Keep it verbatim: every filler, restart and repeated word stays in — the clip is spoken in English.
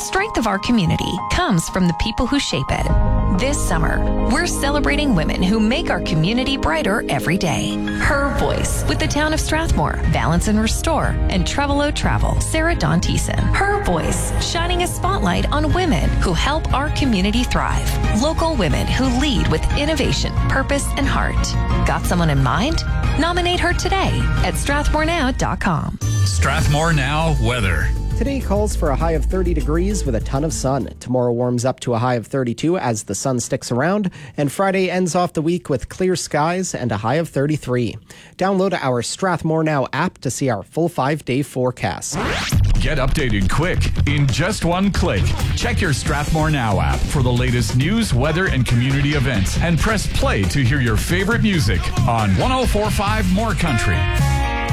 strength of our community comes from the people who shape it. This summer, we're celebrating women who make our community brighter every day. Her Voice with the town of Strathmore, Balance and Restore, and Trevelo Travel, Sarah Dawn Thiessen. Her Voice, shining a spotlight on women who help our community thrive. Local women who lead with innovation, purpose, and heart. Got someone in mind? Nominate her today at strathmore now dot com. Strathmore Now weather. Today calls for a high of thirty degrees with a ton of sun. Tomorrow warms up to a high of thirty-two as the sun sticks around. And Friday ends off the week with clear skies and a high of thirty-three. Download our Strathmore Now app to see our full five-day forecast. Get updated quick in just one click. Check your Strathmore Now app for the latest news, weather, and community events. And press play to hear your favorite music on one oh four point five More Country.